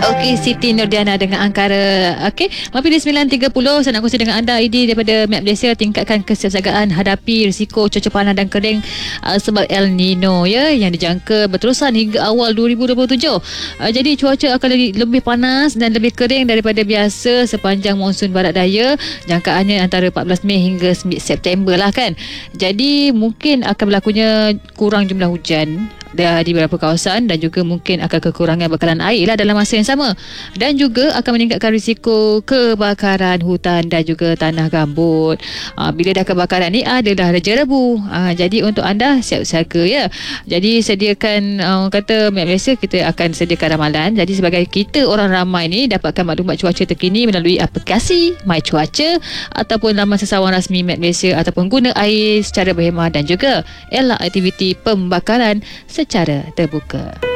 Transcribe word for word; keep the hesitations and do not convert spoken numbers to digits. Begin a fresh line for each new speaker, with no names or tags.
Okey, Siti Nurdiana dengan Angkara. Okey, Mapili sembilan tiga puluh. Saya nak kongsi dengan anda idea daripada Map Malaysia, tingkatkan kesiapsiagaan hadapi risiko cuaca panas dan kering uh, sebab El Nino ya yang dijangka berterusan hingga awal dua ribu dua puluh tujuh. Uh, jadi cuaca akan lebih, lebih panas dan lebih kering daripada biasa sepanjang monsun barat daya. Jangkaannya antara empat belas Mei hingga sembilan September lah kan. Jadi mungkin akan berlakunya kurang jumlah hujan di beberapa kawasan dan juga mungkin akan kekurangan bekalan air lah dalam masa yang sama, dan juga akan meningkatkan risiko kebakaran hutan dan juga tanah gambut. Aa, bila dah kebakaran ni adalah Raja Rebu. Aa, jadi untuk anda siap siaga ya. Jadi sediakan uh, kata Map Malaysia, kita akan sediakan ramalan. Jadi sebagai kita orang ramai ni dapatkan maklumat cuaca terkini melalui aplikasi My Cuaca ataupun laman sesawan rasmi Map Malaysia, ataupun guna air secara berhemah dan juga elak aktiviti pembakaran secara terbuka.